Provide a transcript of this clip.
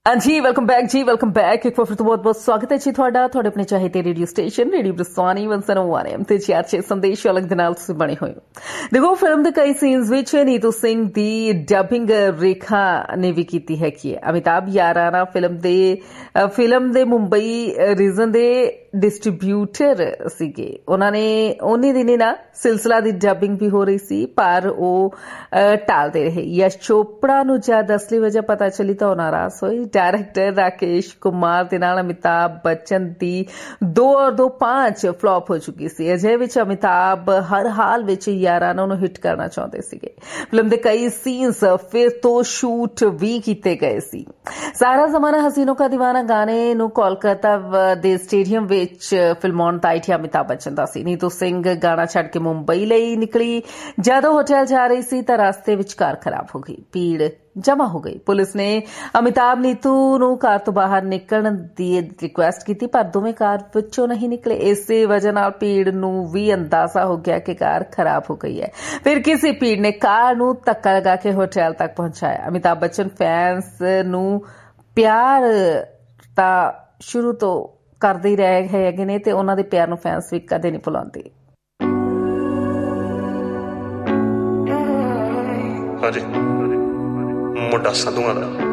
हाँ जी, welcome back एक बार फिर तो बहुत बहुत स्वागत है जी ਤੁਹਾਡਾ ਤੁਹਾਡੇ ਆਪਣੇ ਚਾਹੀਦੇ ਰੇਡੀਓ ਸਟੇਸ਼ਨ ਰੇਡੀਓ ਬਰਸਾਨੀ 101 ਐਮ ਤੇ ਚਾਰਚੇ ਸੰਦੇਸ਼ ਅਲੱਗ ਦੇ ਨਾਲ ਤੁਸੀਂ ਬਣੇ ਹੋਏ ਹੋ। ਦੇਖੋ ਫਿਲਮ ਦੇ ਕਈ ਸੀਨਸ ਵਿੱਚ ਨੀਤੂ ਸਿੰਘ ਦੀ ਡਬਿੰਗ ਰੇਖਾ ਨੇ ਵੀ ਕੀਤੀ ਹੈ ਕਿ ਅਮਿਤਾਭ ਯਾਰਾਨਾ ਫਿਲਮ ਦੇ ਮੁੰਬਈ ਰੀਜਨ ਦੇ ਡਿਸਟ੍ਰੀਬਿਊਟਰ ਸੀਗੇ। ਉਹਨਾਂ ਨੇ ਉਹਨੇ ਦਿਨੇ ਨਾ ਸਿਲਸਿਲਾ ਦੀ ਡਬਿੰਗ ਵੀ ਹੋ ਰਹੀ ਸੀ ਪਰ ਉਹ ਟਾਲਦੇ ਰਹੇ। ਯਸ਼ ਚੋਪੜਾ ਨੂੰ ਜਦ ਅਸਲੀ ਵਜ੍ਹਾ ਪਤਾ ਚੱਲੀ ਤਾਂ ਉਹ ਨਾਰਾਜ਼ ਹੋਏ। डायरेक्टर राकेश कुमार के नाल अमिताभ बच्चन दी 2 और 2 5 फ्लॉप हो चुकी सी। अजय विच अमिताभ हर हाल विच याराना नूं हिट करना चाहते सीगे। फिल्म दे कई सीन्स फिर तो शूट भी कीते गए सी। सारा जमाना हसीनों का दीवाना गाने नूं कोलकाता दे स्टेडियम विच फिल्माउण दा आइडिया अमिताभ बच्चन दा सी। नीतू सिंह गाना छड्ड के मुंबई लई निकली। जद होटल जा रही सी तां रास्ते विच कार खराब हो गई, भीड़ जमा हो गई। पुलिस ने अमिताभ नीतू नूं कार तो बाहर निकलण दी रिक्वेस्ट की पर दोवें कार विचों नहीं निकले। इसे वजह नाल भीड़ नूं भी अंदाजा हो गया कि कार खराब हो गई है। फिर किसी भीड़ ने कार नूं धक्का लगा के होटल तक पहुंचाया। अमिताभ बच्चन फैंस नूं प्यार तां शुरू तो करदे ही रहे हैगे ने ते उन्हां दे प्यार नूं फैंस भी कदे नहीं भुलाउंदे। हाँ जी, मुंडा संधूआं दा